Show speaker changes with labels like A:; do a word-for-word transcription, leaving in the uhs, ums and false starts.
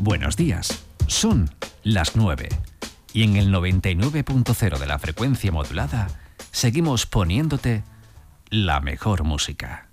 A: Buenos días, son las nueve y en el noventa y nueve punto cero de la frecuencia modulada seguimos poniéndote la mejor música.